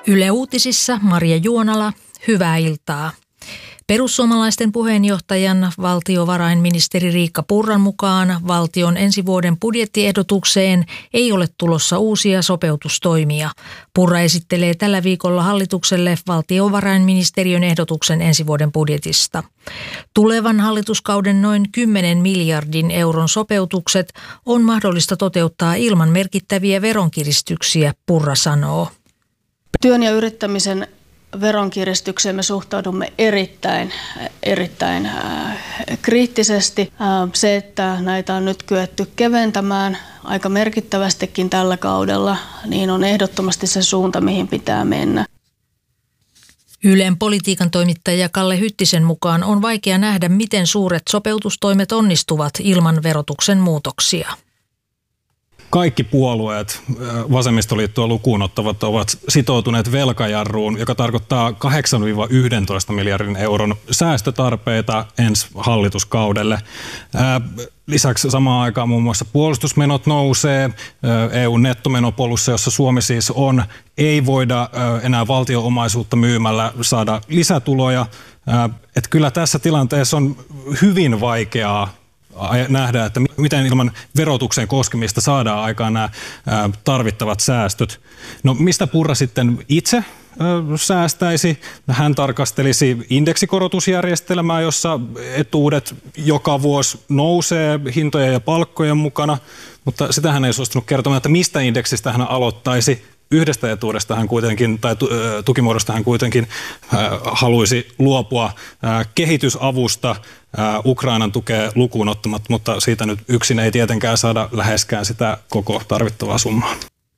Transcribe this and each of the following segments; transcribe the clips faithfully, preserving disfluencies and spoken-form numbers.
Yle Uutisissa Maria Juonala, hyvää iltaa. Perussuomalaisten puheenjohtajan valtiovarainministeri Riikka Purran mukaan valtion ensi vuoden budjettiehdotukseen ei ole tulossa uusia sopeutustoimia. Purra esittelee tällä viikolla hallitukselle valtiovarainministeriön ehdotuksen ensi vuoden budjetista. Tulevan hallituskauden noin kymmenen miljardin euron sopeutukset on mahdollista toteuttaa ilman merkittäviä veronkiristyksiä, Purra sanoo. Työn ja yrittämisen veronkiristykseen me suhtaudumme erittäin, erittäin äh, kriittisesti. Äh, se, että näitä on nyt kyetty keventämään aika merkittävästikin tällä kaudella, niin on ehdottomasti se suunta, mihin pitää mennä. Ylen politiikan toimittaja Kalle Hyttisen mukaan on vaikea nähdä, miten suuret sopeutustoimet onnistuvat ilman verotuksen muutoksia. Kaikki puolueet, vasemmistoliittoa lukuun ottavat, ovat sitoutuneet velkajarruun, joka tarkoittaa kahdeksan yksitoista miljardin euron säästötarpeita ensi hallituskaudelle. Lisäksi samaan aikaan muun muassa puolustusmenot nousee. E U:n nettomenopolussa, jossa Suomi siis on, ei voida enää valtio-omaisuutta myymällä saada lisätuloja. Että kyllä tässä tilanteessa on hyvin vaikeaa nähdä, että miten ilman verotuksen koskemista saadaan aikaan nämä tarvittavat säästöt. No mistä Purra sitten itse säästäisi? Hän tarkastelisi indeksikorotusjärjestelmää, jossa etuudet joka vuosi nousee hintojen ja palkkojen mukana, mutta sitä hän ei suostunut kertomaan, että mistä indeksistä hän aloittaisi. Yhdestä etuudesta hän kuitenkin, tai tukimuodosta hän kuitenkin haluaisi luopua, kehitysavusta Ukrainan tukea lukuun ottamatta, mutta siitä nyt yksin ei tietenkään saada läheskään sitä koko tarvittavaa summaa.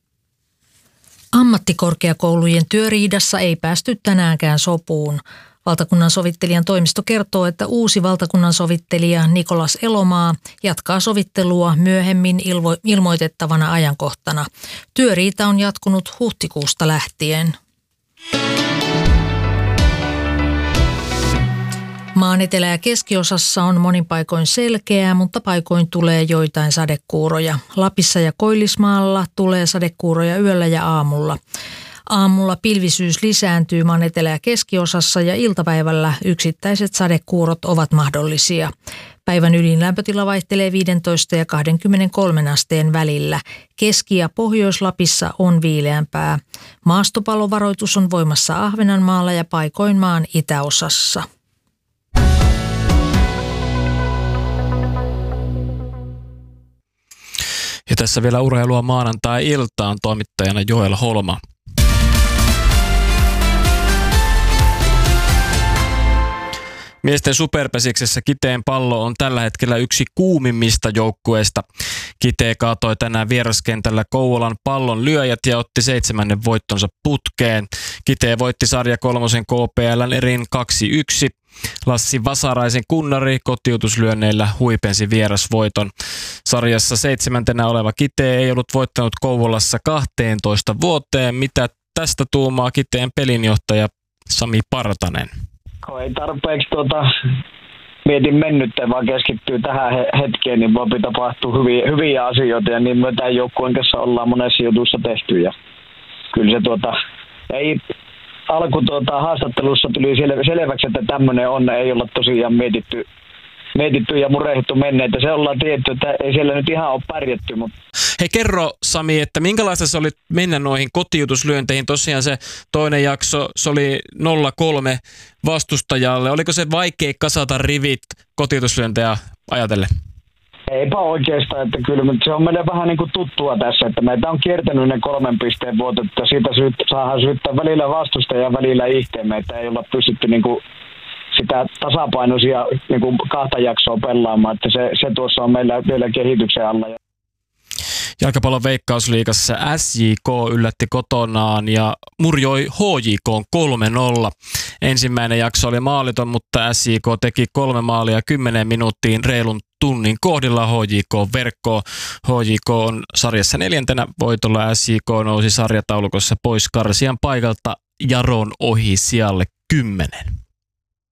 Ammattikorkeakoulujen työriidassa ei päästy tänäänkään sopuun. Valtakunnan sovittelijan toimisto kertoo, että uusi valtakunnan sovittelija Nikolas Elomaa jatkaa sovittelua myöhemmin ilmo- ilmoitettavana ajankohtana. Työriita on jatkunut huhtikuusta lähtien. Maan etelä- ja keskiosassa on monin paikoin selkeää, mutta paikoin tulee joitain sadekuuroja. Lapissa ja Koillismaalla tulee sadekuuroja yöllä ja aamulla. Aamulla pilvisyys lisääntyy maan etelä- ja keskiosassa ja iltapäivällä yksittäiset sadekuurot ovat mahdollisia. Päivän ylin lämpötila vaihtelee viisitoista ja kaksikymmentäkolme asteen välillä. Keski- ja Pohjois-Lapissa on viileämpää. Maastopallovaroitus on voimassa Ahvenanmaalla ja paikoin maan itäosassa. Ja tässä vielä urheilua maanantai-iltaan, toimittajana Joel Holma. Miesten superpesiksessä Kiteen Pallo on tällä hetkellä yksi kuumimmista joukkueista. Kitee kaatoi tänään vieraskentällä Kouvolan Pallon lyöjät ja otti seitsemännen voittonsa putkeen. Kitee voitti sarja kolmosen K P L:n erin kaksi yksi. Lassi Vasaraisen kunnari kotiutuslyönneillä huipensi vierasvoiton. Sarjassa seitsemäntenä oleva Kitee ei ollut voittanut Kouvolassa kahteentoista vuoteen. Mitä tästä tuumaa Kiteen pelinjohtaja Sami Partanen? Ei tarpeeksi tuota, mietin mennyttä, vaan keskittyy tähän hetkeen, niin voi tapahtua hyviä, hyviä asioita ja niin me tämän joukkueen kanssa ollaan monessa jutussa tehty. Ja kyllä se tuota, ei alku tuota, haastattelussa tuli sel- selväksi, että tämmöinen on, ei olla tosiaan mietitty, mietitty ja murehdittu menneitä. Se ollaan tietty, että ei siellä nyt ihan ole pärjätty. Mutta... Hei kerro Sami, että minkälaista se oli mennä noihin kotiutuslyönteihin? Tosiaan se toinen jakso, se oli nolla kolme vastustajalle. Oliko se vaikea kasata rivit kotiutuslyöntejä ajatellen? Eipä oikeastaan, että kyllä, mutta se on meille vähän niin kuin tuttua tässä, että meitä on kiertänyt ne kolmen pisteen vuotot, että siitä syyt, saadaan syyttää välillä vastustaja ja välillä ihteen. Meitä ei olla pystytty niin kuin sitä tasapainoisia niin kuin kahta jaksoa pelaamaan, että se, se tuossa on meillä vielä kehityksen alla. Jalkapallon Veikkausliigassa S J K yllätti kotonaan ja murjoi H J K kolme nolla. Ensimmäinen jakso oli maaliton, mutta S J K teki kolme maalia kymmenen minuuttiin reilun tunnin kohdilla H J K verkkoon. H J K on sarjassa neljäntenä voitolla. S J K nousi sarjataulukossa pois karsian paikalta Jaron ohi sijalle kymmenen.